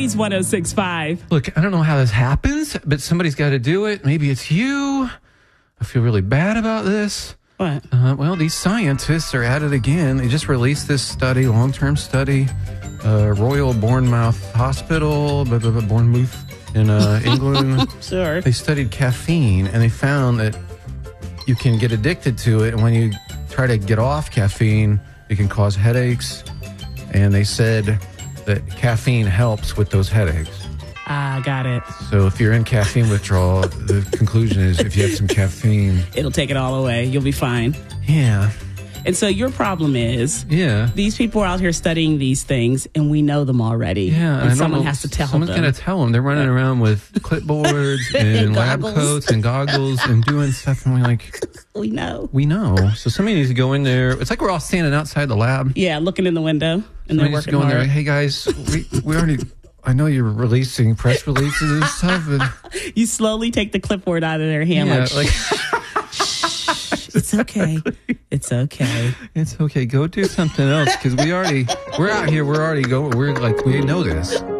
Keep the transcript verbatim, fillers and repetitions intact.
Blaze one oh six point five. Look, I don't know how this happens, but somebody's got to do it. Maybe it's you. I feel really bad about this. What? Uh, well, these scientists are at it again. They just released this study, long-term study, uh, Royal Bournemouth Hospital, blah, blah, blah, Bournemouth in uh, England. Sure. They studied caffeine, and they found that you can get addicted to it, and when you try to get off caffeine, it can cause headaches. And they said that caffeine helps with those headaches. Ah, got it. So if you're in caffeine withdrawal, the conclusion is if you have some caffeine, it'll take it all away. You'll be fine. Yeah. And so your problem is, yeah, these people are out here studying these things, and we know them already. Yeah, and I someone know, has to tell someone's them. Someone's got to tell them. They're running around with clipboards and, And lab goggles. coats and goggles and doing stuff, and we're like, we know. We know. So somebody needs to go in there. It's like we're all standing outside the lab. Yeah, looking in the window, and they're Somebody needs to working go in hard. there. Hey guys, we we already. I know you're releasing press releases and stuff. And, you slowly take the clipboard out of their hand, yeah, like, like it's okay. It's okay. It's okay. Go do something else because we already we're out here. We're already going. We're like we know this.